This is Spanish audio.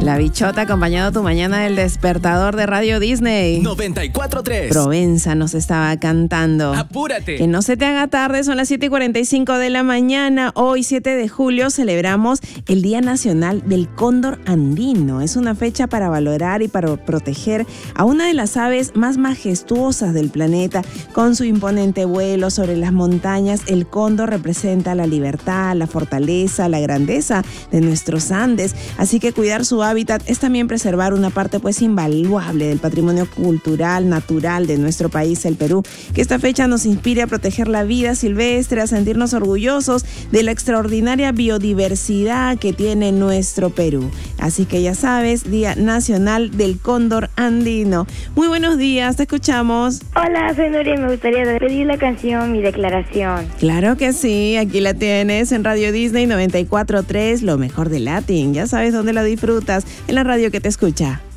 La Bichota acompañando tu mañana del despertador de Radio Disney. 94.3. Provenza nos estaba cantando. ¡Apúrate! Que no se te haga tarde, son las 7:45 de la mañana. Hoy, 7 de julio, celebramos el Día Nacional del Cóndor Andino. Es una fecha para valorar y para proteger a una de las aves más majestuosas del planeta. Con su imponente vuelo sobre las montañas, el cóndor representa la libertad, la fortaleza, la grandeza de nuestros Andes. Así que cuidar su hábitat es también preservar una parte pues invaluable del patrimonio cultural, natural de nuestro país, el Perú. Que esta fecha nos inspire a proteger la vida silvestre, a sentirnos orgullosos de la extraordinaria biodiversidad que tiene nuestro Perú. Así que ya sabes, Día Nacional del Cóndor Andino. Muy buenos días, te escuchamos. Hola, soy Nuria y me gustaría pedir la canción Mi Declaración. Claro que sí, aquí la tienes en Radio Disney 94.3, lo mejor de Latin. Ya sabes dónde la disfrutas, en la radio que te escucha.